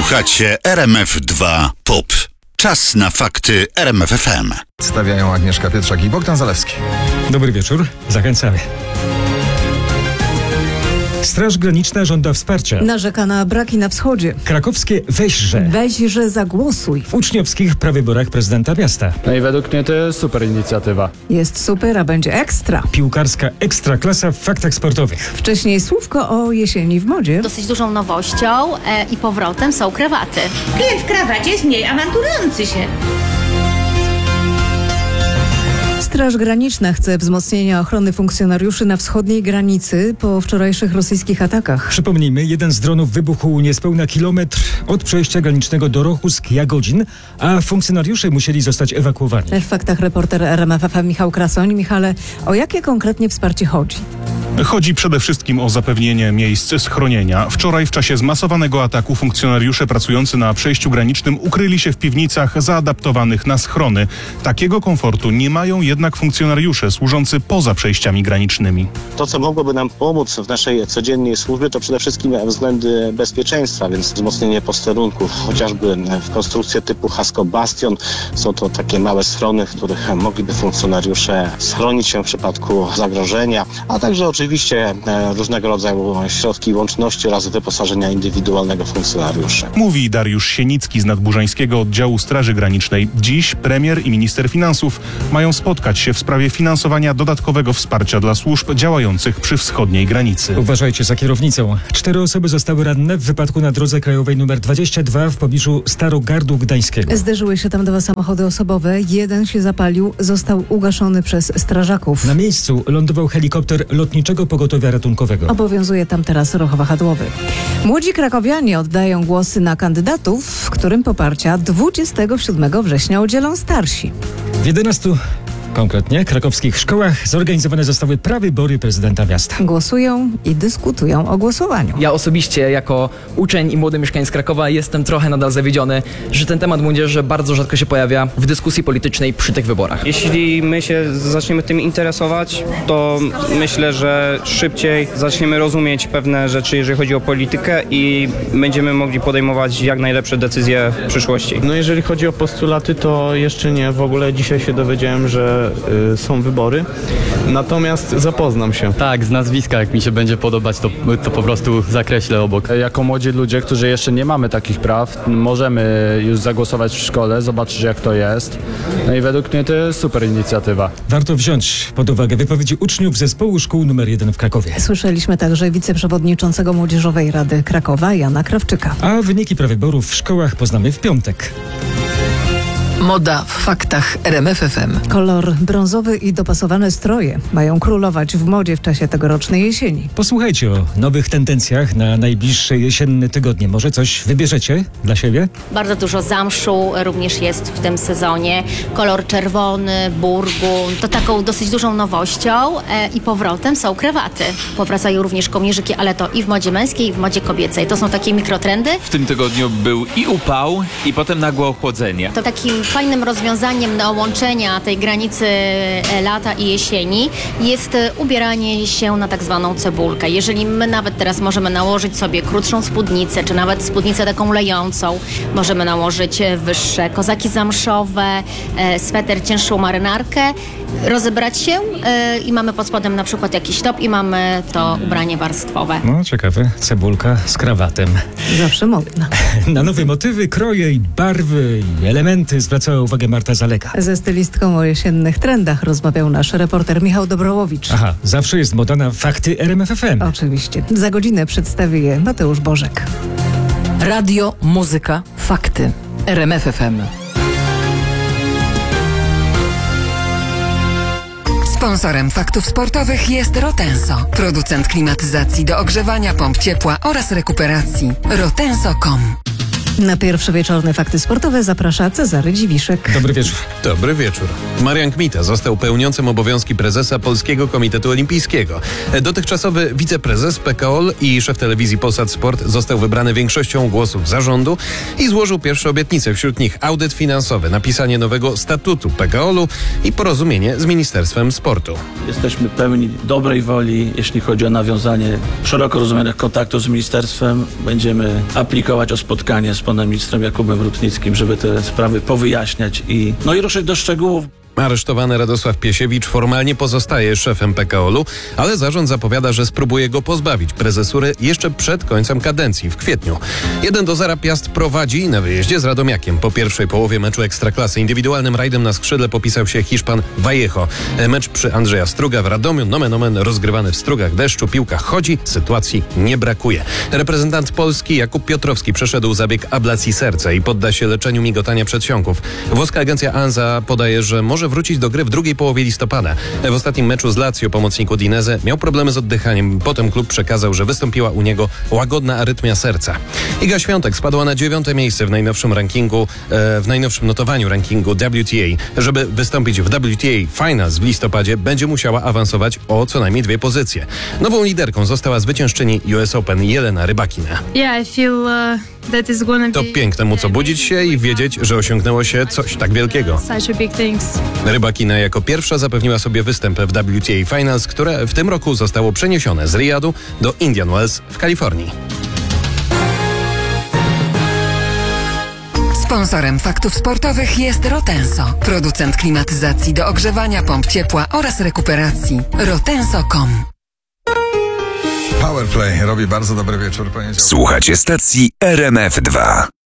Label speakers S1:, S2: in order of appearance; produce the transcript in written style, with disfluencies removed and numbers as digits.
S1: Słuchacie RMF2 POP. Czas na fakty RMF FM.
S2: Stawiają Agnieszka Pietrzak i Bogdan Zalewski.
S3: Dobry wieczór, zachęcamy. Straż Graniczna żąda wsparcia.
S4: Narzeka na braki na wschodzie.
S3: Krakowskie weźże.
S4: Weźże zagłosuj.
S3: W uczniowskich prawyborach prezydenta miasta.
S5: No i według mnie to jest super inicjatywa.
S4: Jest super, a będzie ekstra.
S3: Piłkarska ekstraklasa w faktach sportowych.
S4: Wcześniej słówko o jesieni w modzie.
S6: Dosyć dużą nowością i powrotem są krawaty.
S7: Klient w krawacie jest mniej awanturujący się.
S4: Straż Graniczna chce wzmocnienia ochrony funkcjonariuszy na wschodniej granicy po wczorajszych rosyjskich atakach.
S3: Przypomnijmy, jeden z dronów wybuchł niespełna kilometr od przejścia granicznego do Rochusk-Jagodzin, a funkcjonariusze musieli zostać ewakuowani.
S4: W faktach reporter RMFFM Michał Krasoń. Michale, o jakie konkretnie wsparcie chodzi?
S8: Chodzi przede wszystkim o zapewnienie miejsc schronienia. Wczoraj w czasie zmasowanego ataku funkcjonariusze pracujący na przejściu granicznym ukryli się w piwnicach zaadaptowanych na schrony. Takiego komfortu nie mają jednak funkcjonariusze służący poza przejściami granicznymi.
S9: To, co mogłoby nam pomóc w naszej codziennej służbie, to przede wszystkim względy bezpieczeństwa, więc wzmocnienie posterunków, chociażby w konstrukcję typu Hasko Bastion. Są to takie małe schrony, w których mogliby funkcjonariusze schronić się w przypadku zagrożenia, a także oczywiście różnego rodzaju środki łączności oraz wyposażenia indywidualnego funkcjonariuszy.
S8: Mówi Dariusz Sienicki z Nadburzańskiego Oddziału Straży Granicznej. Dziś premier i minister finansów mają spotkać się w sprawie finansowania dodatkowego wsparcia dla służb działających przy wschodniej granicy.
S3: Uważajcie za kierownicą. 4 osoby zostały ranne w wypadku na drodze krajowej nr 22 w pobliżu Starogardu Gdańskiego.
S4: Zderzyły się tam 2 samochody osobowe. Jeden się zapalił, został ugaszony przez strażaków.
S3: Na miejscu lądował helikopter Lotniczego Pogotowia Ratunkowego.
S4: Obowiązuje tam teraz ruch wahadłowy. Młodzi krakowianie oddają głosy na kandydatów, w którym poparcia 27 września udzielą starsi.
S3: W 11 konkretnie krakowskich szkołach zorganizowane zostały prawybory prezydenta miasta.
S4: Głosują i dyskutują o głosowaniu.
S10: Ja osobiście jako uczeń i młody mieszkaniec Krakowa jestem trochę nadal zawiedziony, że ten temat młodzieży bardzo rzadko się pojawia w dyskusji politycznej przy tych wyborach.
S11: Jeśli my się zaczniemy tym interesować, to myślę, że szybciej zaczniemy rozumieć pewne rzeczy, jeżeli chodzi o politykę i będziemy mogli podejmować jak najlepsze decyzje w przyszłości.
S12: No jeżeli chodzi o postulaty, to jeszcze nie. W ogóle dzisiaj się dowiedziałem, że są wybory. Natomiast zapoznam się.
S5: Tak, z nazwiska, jak mi się będzie podobać, to po prostu zakreślę obok. Jako młodzi ludzie, którzy jeszcze nie mamy takich praw, możemy już zagłosować w szkole, zobaczyć jak to jest. No i według mnie to jest super inicjatywa.
S3: Warto wziąć pod uwagę wypowiedzi uczniów zespołu szkół nr 1 w Krakowie.
S4: Słyszeliśmy także wiceprzewodniczącego Młodzieżowej Rady Krakowa Jana Krawczyka.
S3: A wyniki prawyborów w szkołach poznamy w piątek.
S13: Moda w faktach RMF FM.
S4: Kolor brązowy i dopasowane stroje mają królować w modzie w czasie tegorocznej jesieni.
S3: Posłuchajcie o nowych tendencjach na najbliższe jesienne tygodnie. Może coś wybierzecie dla siebie?
S6: Bardzo dużo zamszu również jest w tym sezonie. Kolor czerwony, burgund. To taką dosyć dużą nowością i powrotem są krawaty. Powracają również kołnierzyki, ale to i w modzie męskiej, i w modzie kobiecej. To są takie mikrotrendy.
S14: W tym tygodniu był i upał, i potem nagłe ochłodzenie.
S6: To takim fajnym rozwiązaniem do łączenia tej granicy lata i jesieni jest ubieranie się na tak zwaną cebulkę. Jeżeli my nawet teraz możemy nałożyć sobie krótszą spódnicę, czy nawet spódnicę taką lejącą, możemy nałożyć wyższe kozaki zamszowe, sweter, cięższą marynarkę, rozebrać się i mamy pod spodem na przykład jakiś top i mamy to ubranie warstwowe.
S3: No ciekawe, cebulka z krawatem.
S4: Zawsze modna.
S3: Na nowe motywy, kroje i barwy i elementy zwracała uwagę Marta Zalega.
S4: Ze stylistką o jesiennych trendach rozmawiał nasz reporter Michał Dobrołowicz.
S3: Aha, zawsze jest moda na fakty RMF FM.
S4: Oczywiście. Za godzinę przedstawi je Mateusz Bożek.
S13: Radio, muzyka, fakty. RMF FM. Sponsorem faktów sportowych jest Rotenso, producent klimatyzacji do ogrzewania, pomp ciepła oraz rekuperacji. Rotenso.com.
S4: Na pierwsze wieczorne fakty sportowe zaprasza Cezary Dziwiszek.
S3: Dobry wieczór.
S15: Dobry wieczór. Marian Kmita został pełniącym obowiązki prezesa Polskiego Komitetu Olimpijskiego. Dotychczasowy wiceprezes PKOL i szef telewizji Polsat Sport został wybrany większością głosów zarządu i złożył pierwsze obietnice, wśród nich audyt finansowy, napisanie nowego statutu PKOL-u i porozumienie z Ministerstwem Sportu.
S16: Jesteśmy pełni dobrej woli, jeśli chodzi o nawiązanie szeroko rozumianych kontaktów z ministerstwem. Będziemy aplikować o spotkanie z panem ministrem Jakubem Rutnickim, żeby te sprawy powyjaśniać i ruszyć do szczegółów.
S15: Aresztowany Radosław Piesiewicz formalnie pozostaje szefem PKOL-u, ale zarząd zapowiada, że spróbuje go pozbawić prezesury jeszcze przed końcem kadencji w kwietniu. 1-0 Piast prowadzi na wyjeździe z Radomiakiem. Po pierwszej połowie meczu Ekstraklasy indywidualnym rajdem na skrzydle popisał się Hiszpan Vallejo. Mecz przy Andrzeja Struga w Radomiu, nomen omen rozgrywany w strugach deszczu, piłka chodzi, sytuacji nie brakuje. Reprezentant Polski Jakub Piotrowski przeszedł zabieg ablacji serca i podda się leczeniu migotania przedsionków. Włoska agencja ANSA podaje, że może wrócić do gry w drugiej połowie listopada. W ostatnim meczu z Lazio pomocnik Udinese miał problemy z oddychaniem. Potem klub przekazał, że wystąpiła u niego łagodna arytmia serca. Iga Świątek spadła na 9. miejsce w najnowszym notowaniu rankingu WTA. Żeby wystąpić w WTA Finals w listopadzie, będzie musiała awansować o co najmniej 2 pozycje. Nową liderką została zwyciężczyni US Open Jelena Rybakina. To piękne móc obudzić się i wiedzieć, że osiągnęło się coś tak wielkiego. Rybakina jako pierwsza zapewniła sobie występ w WTA Finals, które w tym roku zostało przeniesione z Riyadu do Indian Wells w Kalifornii.
S13: Sponsorem faktów sportowych jest Rotenso, producent klimatyzacji do ogrzewania, pomp ciepła oraz rekuperacji. Rotenso.com.
S2: Powerplay robi bardzo dobry wieczór.
S17: Słuchacie stacji RMF2.